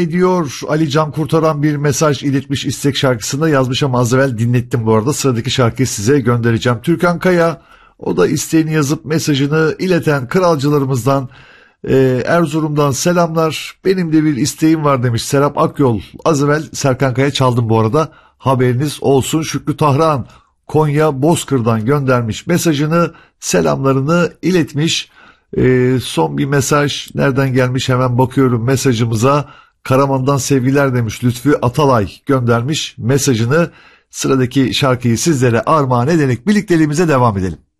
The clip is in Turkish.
Diyor Ali Can Kurtaran bir mesaj iletmiş istek şarkısında yazmış ama az evvel dinlettim bu arada. Sıradaki şarkıyı size göndereceğim. Türkan Kaya, o da isteğini yazıp mesajını ileten kralcılarımızdan Erzurum'dan selamlar. Benim de bir isteğim var demiş Serap Akyol. Az evvel Serkan Kaya çaldım bu arada. Haberiniz olsun. Şükrü Tahran Konya Bozkır'dan göndermiş mesajını, selamlarını iletmiş. Son bir mesaj nereden gelmiş hemen bakıyorum mesajımıza. Karaman'dan sevgiler demiş Lütfü Atalay göndermiş mesajını. Sıradaki şarkıyı sizlere armağan ederek birlikteliğimize devam edelim.